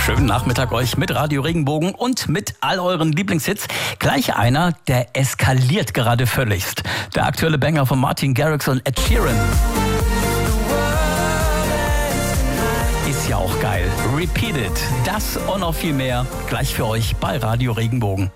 Schönen Nachmittag euch mit Radio Regenbogen und mit all euren Lieblingshits. Gleich einer, der eskaliert gerade völligst. Der aktuelle Banger von Martin Garrix und Ed Sheeran. Ist ja auch geil. Repeat It. Das und noch viel mehr gleich für euch bei Radio Regenbogen.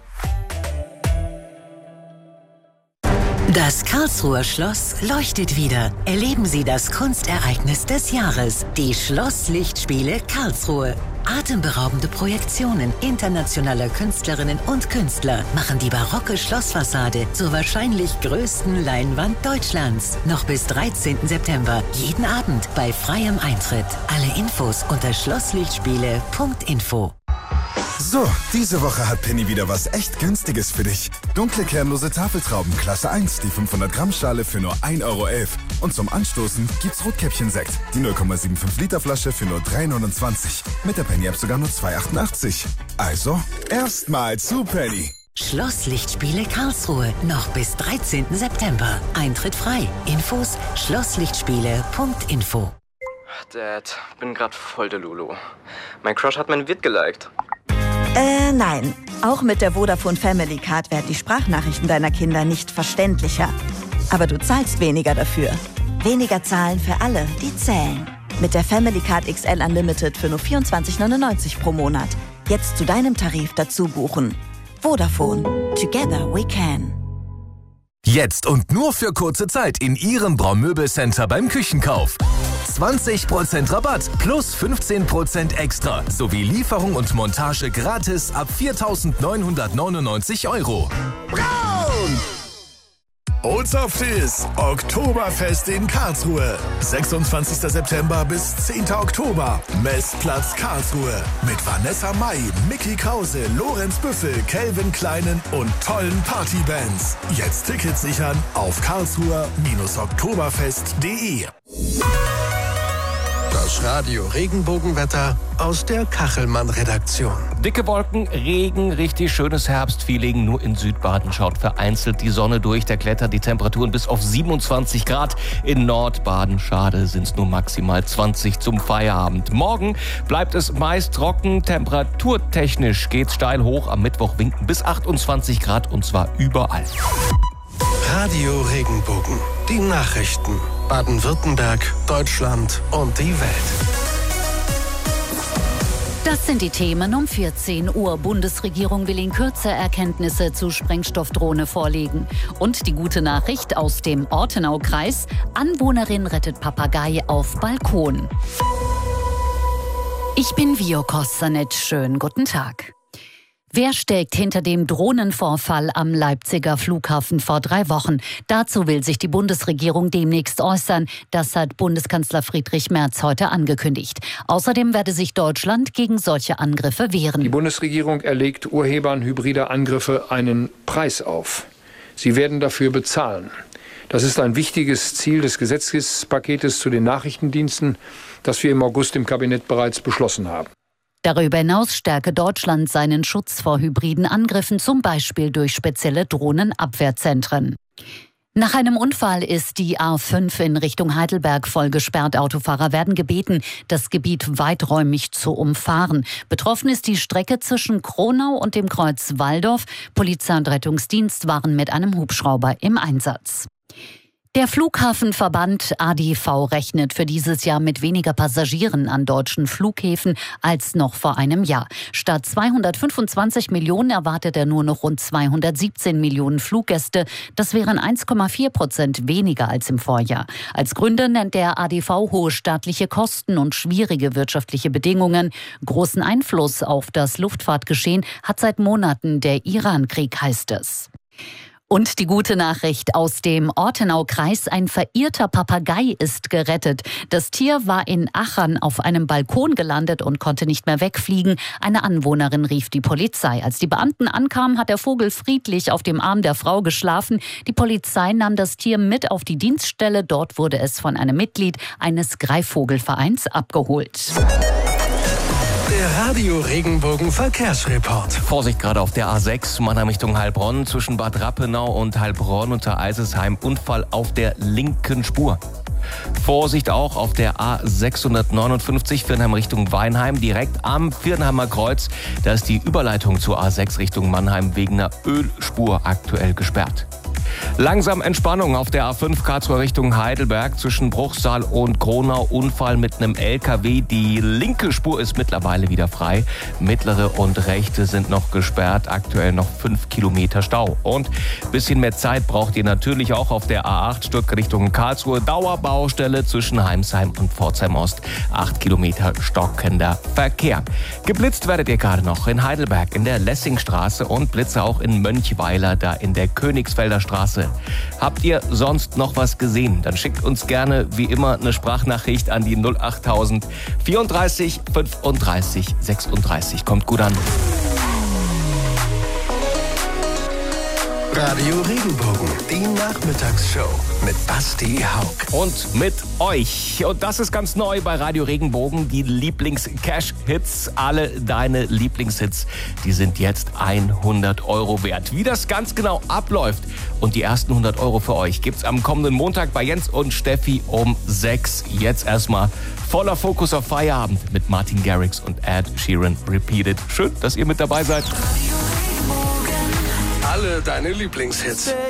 Das Karlsruher Schloss leuchtet wieder. Erleben Sie das Kunstereignis des Jahres, die Schlosslichtspiele Karlsruhe. Atemberaubende Projektionen internationaler Künstlerinnen und Künstler machen die barocke Schlossfassade zur wahrscheinlich größten Leinwand Deutschlands. Noch bis 13. September, jeden Abend bei freiem Eintritt. Alle Infos unter schlosslichtspiele.info. So, diese Woche hat Penny wieder was echt Günstiges für dich. Dunkle kernlose Tafeltrauben Klasse 1, die 500 Gramm Schale für nur 1,11 Euro. Und zum Anstoßen gibt's Rotkäppchen-Sekt, die 0,75 Liter Flasche für nur 3,29 Euro. Mit der Penny-App sogar nur 2,88 Euro. Also, erstmal zu Penny. Schlosslichtspiele Karlsruhe, noch bis 13. September. Eintritt frei. Infos schlosslichtspiele.info. Dad, bin grad voll der Lulu. Mein Crush hat mein Vid geliked. Nein. Auch mit der Vodafone Family Card werden die Sprachnachrichten deiner Kinder nicht verständlicher. Aber du zahlst weniger dafür. Weniger zahlen für alle, die zählen. Mit der Family Card XL Unlimited für nur 24,99 pro Monat. Jetzt zu deinem Tarif dazu buchen. Vodafone. Together we can. Jetzt und nur für kurze Zeit in Ihrem Braumöbelcenter beim Küchenkauf. 20% Rabatt plus 15% extra sowie Lieferung und Montage gratis ab 4.999 €. Braun! Olds of This Oktoberfest in Karlsruhe. 26. September bis 10. Oktober. Messplatz Karlsruhe. Mit Vanessa Mai, Mickey Krause, Lorenz Büffel, Calvin Kleinen und tollen Partybands. Jetzt Tickets sichern auf karlsruher-oktoberfest.de. Das Radio Regenbogenwetter aus der Kachelmann-Redaktion. Dicke Wolken, Regen, richtig schönes Herbstfeeling. Nur in Südbaden schaut vereinzelt die Sonne durch. Da klettern die Temperaturen bis auf 27 Grad. In Nordbaden, schade, sind es nur maximal 20 zum Feierabend. Morgen bleibt es meist trocken. Temperaturtechnisch geht's steil hoch. Am Mittwoch winken bis 28 Grad und zwar überall. Radio Regenbogen. Die Nachrichten. Baden-Württemberg, Deutschland und die Welt. Das sind die Themen um 14 Uhr. Bundesregierung will in Kürze Erkenntnisse zu Sprengstoffdrohne vorlegen. Und die gute Nachricht aus dem Ortenaukreis. Anwohnerin rettet Papagei auf Balkon. Ich bin Vio Kostanet. Schönen guten Tag. Wer steckt hinter dem Drohnenvorfall am Leipziger Flughafen vor 3 Wochen? Dazu will sich die Bundesregierung demnächst äußern. Das hat Bundeskanzler Friedrich Merz heute angekündigt. Außerdem werde sich Deutschland gegen solche Angriffe wehren. Die Bundesregierung erlegt Urhebern hybrider Angriffe einen Preis auf. Sie werden dafür bezahlen. Das ist ein wichtiges Ziel des Gesetzespaketes zu den Nachrichtendiensten, das wir im August im Kabinett bereits beschlossen haben. Darüber hinaus stärke Deutschland seinen Schutz vor hybriden Angriffen, zum Beispiel durch spezielle Drohnenabwehrzentren. Nach einem Unfall ist die A5 in Richtung Heidelberg voll gesperrt. Autofahrer werden gebeten, das Gebiet weiträumig zu umfahren. Betroffen ist die Strecke zwischen Kronau und dem Kreuz Walldorf. Polizei und Rettungsdienst waren mit einem Hubschrauber im Einsatz. Der Flughafenverband ADV rechnet für dieses Jahr mit weniger Passagieren an deutschen Flughäfen als noch vor einem Jahr. Statt 225 Millionen erwartet er nur noch rund 217 Millionen Fluggäste. Das wären 1,4% weniger als im Vorjahr. Als Gründe nennt der ADV hohe staatliche Kosten und schwierige wirtschaftliche Bedingungen. Großen Einfluss auf das Luftfahrtgeschehen hat seit Monaten der Iran-Krieg, heißt es. Und die gute Nachricht aus dem Ortenaukreis: Ein verirrter Papagei ist gerettet. Das Tier war in Achern auf einem Balkon gelandet und konnte nicht mehr wegfliegen. Eine Anwohnerin rief die Polizei. Als die Beamten ankamen, hat der Vogel friedlich auf dem Arm der Frau geschlafen. Die Polizei nahm das Tier mit auf die Dienststelle. Dort wurde es von einem Mitglied eines Greifvogelvereins abgeholt. Der Radio Regenbogen Verkehrsreport. Vorsicht gerade auf der A6, Mannheim Richtung Heilbronn, zwischen Bad Rappenau und Heilbronn unter Eisesheim. Unfall auf der linken Spur. Vorsicht auch auf der A659 Viernheim Richtung Weinheim, direkt am Viernheimer Kreuz. Da ist die Überleitung zur A6 Richtung Mannheim wegen einer Ölspur aktuell gesperrt. Langsam Entspannung auf der A5 Karlsruhe Richtung Heidelberg zwischen Bruchsal und Kronau. Unfall mit einem LKW. Die linke Spur ist mittlerweile wieder frei. Mittlere und rechte sind noch gesperrt. Aktuell noch 5 Kilometer Stau. Und ein bisschen mehr Zeit braucht ihr natürlich auch auf der A8 Stück Richtung Karlsruhe. Dauerbaustelle zwischen Heimsheim und Pforzheim Ost. 8 Kilometer stockender Verkehr. Geblitzt werdet ihr gerade noch in Heidelberg in der Lessingstraße und Blitze auch in Mönchweiler, da in der Königsfelder Straße. Habt ihr sonst noch was gesehen? Dann schickt uns gerne wie immer eine Sprachnachricht an die 08000 34 35 36. Kommt gut an. Radio Regenbogen, die Nachmittagsshow mit Basti Haug. Und mit euch. Und das ist ganz neu bei Radio Regenbogen, die Lieblings-Cash-Hits. Alle deine Lieblingshits, die sind jetzt 100 € wert. Wie das ganz genau abläuft und die ersten 100 € für euch gibt's am kommenden Montag bei Jens und Steffi um 6. Jetzt erstmal voller Fokus auf Feierabend mit Martin Garrix und Ed Sheeran Repeated. Schön, dass ihr mit dabei seid. Alle deine Lieblingshits.